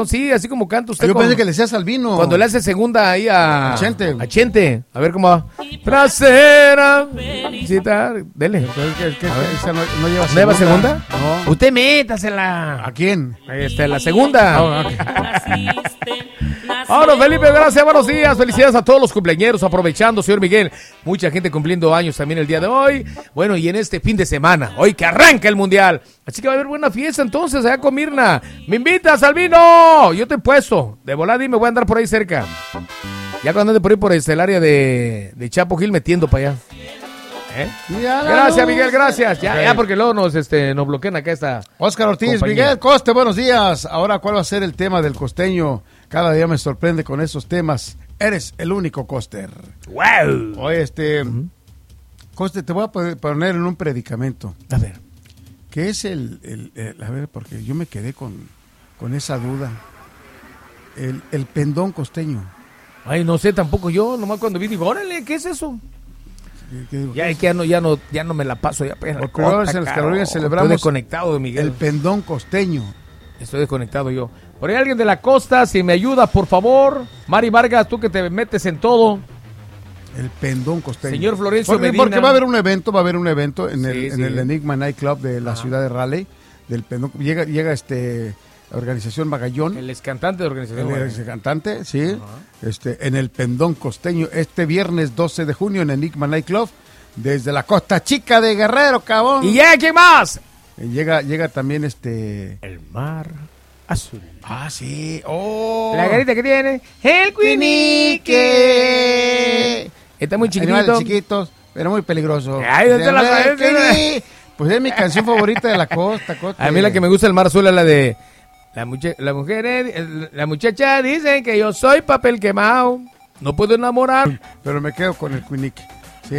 no, sí, así como canta usted. Yo pensé que le decías Albino. Cuando le hace segunda ahí a Chente. A Chente. A ver cómo va. Trasera. Felicitar. Dele. ¿Esa no lleva segunda? ¿No lleva segunda? No. Usted métasela. ¿A quién? La segunda. Oh, okay. Ahora, Felipe, gracias, buenos días. Felicidades a todos los cumpleañeros, aprovechando, señor Miguel. Mucha gente cumpliendo años también el día de hoy. Bueno, y en este fin de semana, hoy que arranca el Mundial. Así que va a haber buena fiesta entonces allá con Mirna. ¿Me invitas, Albino? Yo te he puesto. De volada y me voy a andar por ahí cerca. Ya cuando ande por ahí por el área de Chapo Gil metiendo para allá. Gracias, Miguel, gracias. Ya, porque luego nos bloquean acá esta Óscar Ortiz, compañía. Miguel Coste, buenos días. Ahora, ¿cuál va a ser el tema del costeño? Cada día me sorprende con esos temas. Eres el único, Coster. ¡Wow! Oye, Coster, te voy a poner en un predicamento. A ver. ¿Qué es a ver, porque yo me quedé con esa duda. El pendón costeño. Ay, no sé tampoco yo, nomás cuando vi digo, órale, ¿qué es eso? ¿Qué digo? Ya, ya no me la paso ya. Porque ahora en las Carolinas celebramos estoy desconectado, Miguel. el pendón costeño. Estoy desconectado yo. Por ahí alguien de la costa, si me ayuda, por favor. Mari Vargas, tú que te metes en todo. El pendón costeño. Señor Florencio Medina. Porque va a haber un evento en Sí, el Enigma Nightclub de la ciudad de Raleigh, del pendón. Llega la organización Magallón. El excantante de organización. El excantante, sí. En el pendón costeño, este viernes 12 de junio en Enigma Nightclub, desde la Costa Chica de Guerrero, cabrón. ¿Y ya quién más? Llega también El mar azul. Ah, sí. Oh. La garita que tiene. El Quinique. Está muy chiquitito. Animales chiquitos, pero muy peligroso. Ay, ¿dónde la sabes? Pues es mi canción favorita de la costa. A mí la que me gusta del mar azul es la de la muchacha dice que yo soy papel quemado, no puedo enamorar. Pero me quedo con el Quinique. Sí,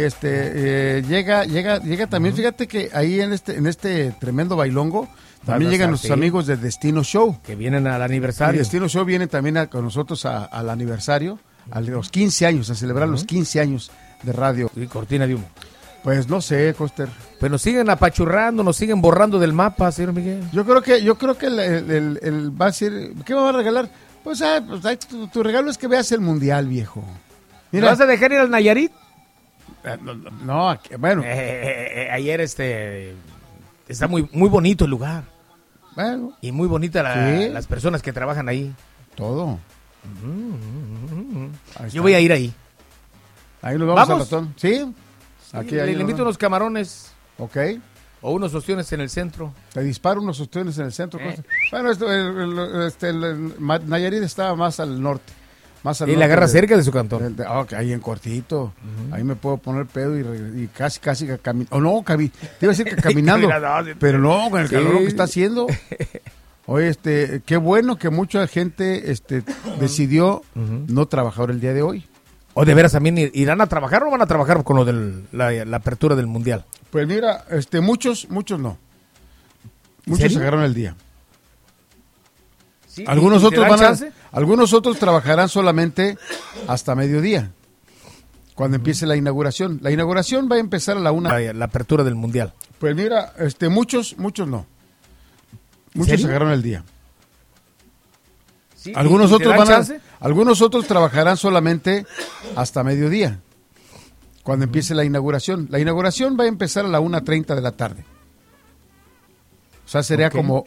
llega también, fíjate que ahí en este tremendo bailongo también llegan nuestros amigos de Destino Show. Que vienen al aniversario. Y Destino Show vienen también con nosotros al aniversario, a los 15 años, a celebrar los 15 años de radio. Y cortina de humo. Pues no sé, Coster. Pues nos siguen apachurrando, nos siguen borrando del mapa, señor Miguel. Yo creo que el va a decir, ¿qué me va a regalar? Pues, tu regalo es que veas el Mundial, viejo. Mira, ¿vas a dejar ir al Nayarit? No, bueno. Ayer está muy, muy bonito el lugar. Bueno. Y muy bonita ¿sí? Las personas que trabajan ahí. Todo. Yo voy a ir ahí. Ahí nos vamos al ratón. ¿Sí? Aquí le invito unos camarones. Ok. O unos ostiones en el centro. Te disparo unos ostiones en el centro. Bueno, Nayarit estaba más al norte. Y la agarra cerca de su cantón. Ahí en cortito. Ahí me puedo poner pedo y casi caminando. O no, te iba a decir que caminando. Pero no, con el calor que está haciendo. Oye, qué bueno que mucha gente decidió no trabajar el día de hoy. ¿O de veras también irán a trabajar o van a trabajar con lo de la apertura del Mundial? Pues mira, muchos no. Muchos se agarraron el día. ¿Sí? Algunos otros trabajarán solamente hasta mediodía, cuando empiece la inauguración. La inauguración va a empezar a la 1:00. La apertura del Mundial. Pues mira, muchos no. Muchos se agarraron el día. ¿Sí? Algunos otros trabajarán solamente hasta mediodía, cuando empiece la inauguración. La inauguración va a empezar a la 1:30 de la tarde. O sea, sería como